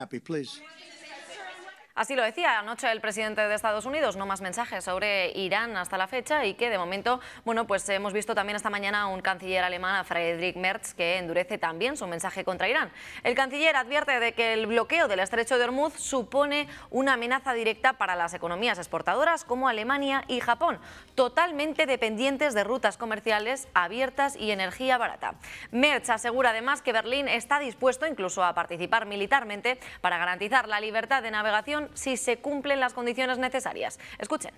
Así lo decía anoche el presidente de Estados Unidos, no más mensajes sobre Irán hasta la fecha y que de momento, bueno, pues hemos visto también esta mañana a un canciller alemán, a Friedrich Merz, que endurece también su mensaje contra Irán. El canciller advierte de que el bloqueo del estrecho de Hormuz supone una amenaza directa para las economías exportadoras como Alemania y Japón, totalmente dependientes de rutas comerciales abiertas y energía barata. Merz asegura además que Berlín está dispuesto incluso a participar militarmente para garantizar la libertad de navegación si se cumplen las condiciones necesarias. Escuchen.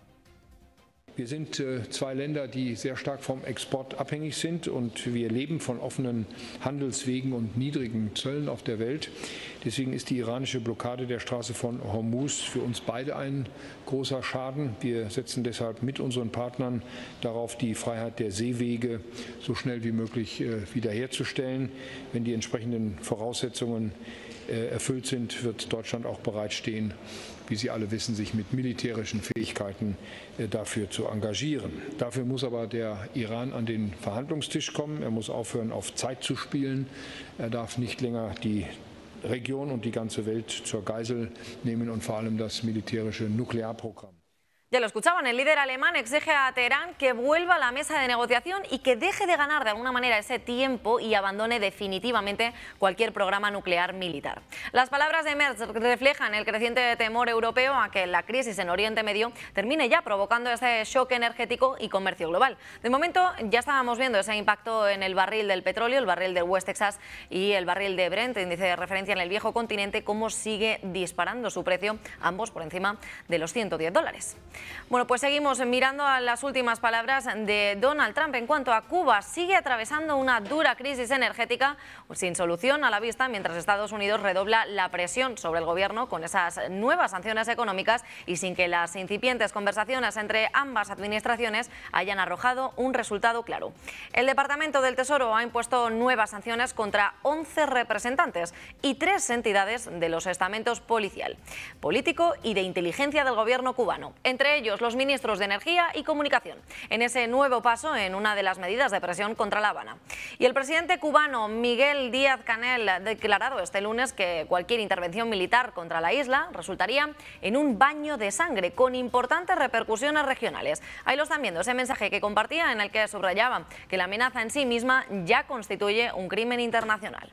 Wir sind zwei Länder, die sehr stark vom Export abhängig sind, und wir leben von offenen Handelswegen und niedrigen Zöllen auf der Welt. Deswegen ist die iranische Blockade der Straße von Hormuz für uns beide ein großer Schaden. Wir setzen deshalb mit unseren Partnern darauf, die Freiheit der Seewege so schnell wie möglich wiederherzustellen. Wenn die entsprechenden Voraussetzungen erfüllt sind, wird Deutschland auch bereitstehen, wie Sie alle wissen, sich mit militärischen Fähigkeiten dafür zu engagieren. Dafür muss aber der Iran an den Verhandlungstisch kommen. Er muss aufhören, auf Zeit zu spielen. Er darf nicht länger die Region und die ganze Welt zur Geisel nehmen und vor allem das militärische Nuklearprogramm. Ya lo escuchaban, el líder alemán exige a Teherán que vuelva a la mesa de negociación y que deje de ganar de alguna manera ese tiempo y abandone definitivamente cualquier programa nuclear militar. Las palabras de Merz reflejan el creciente temor europeo a que la crisis en Oriente Medio termine ya provocando ese shock energético y comercio global. De momento ya estábamos viendo ese impacto en el barril del petróleo, el barril de West Texas y el barril de Brent, índice de referencia en el viejo continente, cómo sigue disparando su precio, ambos por encima de los $110. Bueno, pues seguimos mirando a las últimas palabras de Donald Trump en cuanto a Cuba. Sigue atravesando una dura crisis energética sin solución a la vista, mientras Estados Unidos redobla la presión sobre el gobierno con esas nuevas sanciones económicas y sin que las incipientes conversaciones entre ambas administraciones hayan arrojado un resultado claro. El Departamento del Tesoro ha impuesto nuevas sanciones contra 11 representantes y 3 entidades de los estamentos policial, político y de inteligencia del gobierno cubano, entre ellos los ministros de Energía y Comunicación, en ese nuevo paso en una de las medidas de presión contra La Habana. Y el presidente cubano Miguel Díaz-Canel ha declarado este lunes que cualquier intervención militar contra la isla resultaría en un baño de sangre con importantes repercusiones regionales. Ahí lo están viendo, ese mensaje que compartía en el que subrayaba que la amenaza en sí misma ya constituye un crimen internacional.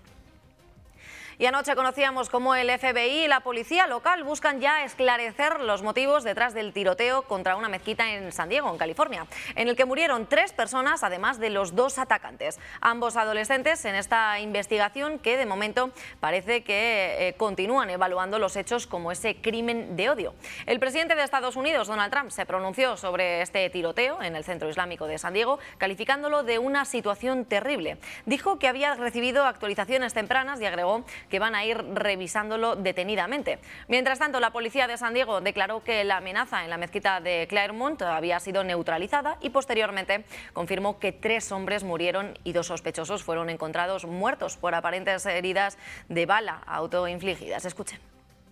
Y anoche conocíamos cómo el FBI y la policía local buscan ya esclarecer los motivos detrás del tiroteo contra una mezquita en San Diego, en California, en el que murieron 3 personas, además de los 2 atacantes. Ambos adolescentes en esta investigación que de momento parece que continúan evaluando los hechos como ese crimen de odio. El presidente de Estados Unidos, Donald Trump, se pronunció sobre este tiroteo en el centro islámico de San Diego, calificándolo de una situación terrible. Dijo que había recibido actualizaciones tempranas y agregó que van a ir revisándolo detenidamente. Mientras tanto, la policía de San Diego declaró que la amenaza en la mezquita de Claremont había sido neutralizada y posteriormente confirmó que 3 hombres murieron y 2 sospechosos fueron encontrados muertos por aparentes heridas de bala autoinfligidas. Escuchen.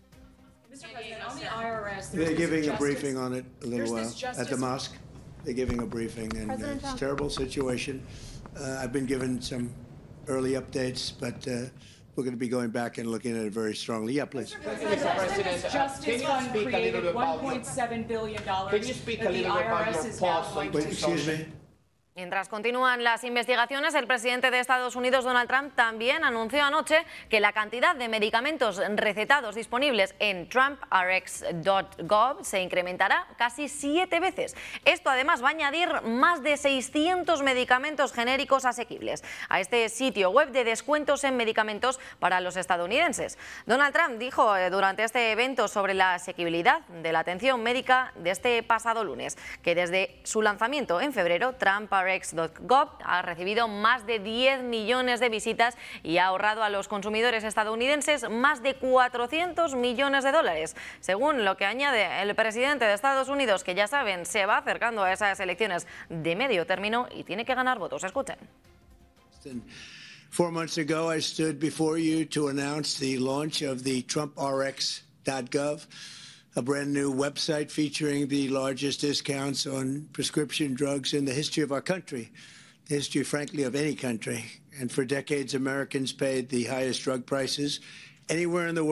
They're giving a briefing on it a little while at the mosque. They're giving a briefing, and it's a terrible situation. I've been given some early updates, but we're going to be going back and looking at it very strongly. Yeah, please. Justice Fund created $1.7 billion. Can you speak a little bit about your past? Excuse me. Mientras continúan las investigaciones, el presidente de Estados Unidos, Donald Trump, también anunció anoche que la cantidad de medicamentos recetados disponibles en trumprx.gov se incrementará casi 7 veces. Esto además va a añadir más de 600 medicamentos genéricos asequibles a este sitio web de descuentos en medicamentos para los estadounidenses. Donald Trump dijo durante este evento sobre la asequibilidad de la atención médica de este pasado lunes que desde su lanzamiento en febrero, trumprx.gov ha recibido más de 10 millones de visitas y ha ahorrado a los consumidores estadounidenses más de $400 millones. Según lo que añade el presidente de Estados Unidos, que ya saben, se va acercando a esas elecciones de medio término y tiene que ganar votos. Escuchen. 4 months ago, I stood before you to announce the launch of the trumprx.gov, a brand new website featuring the largest discounts on prescription drugs in the history of our country, the history, frankly, of any country. And for decades, Americans paid the highest drug prices anywhere in the world.